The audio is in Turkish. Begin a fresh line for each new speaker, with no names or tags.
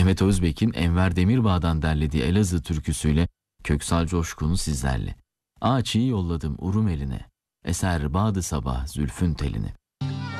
Mehmet Özbek'in Enver Demirbağ'dan derlediği Elazığ türküsüyle Köksal Coşkun'u sizlerle. Ağaç'ı yolladım Urum eline, eser bağdı sabah zülfün teline.